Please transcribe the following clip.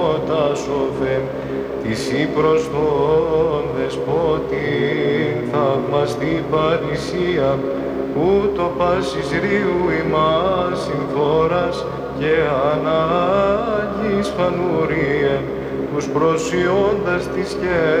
σοφέ, της ή προς τον δεσπότην θαυμαστή παρησία, ούτω πάσης ρίου ημάς συμφόρας και ανάγκης φανουρίαι, τους προσιώντας της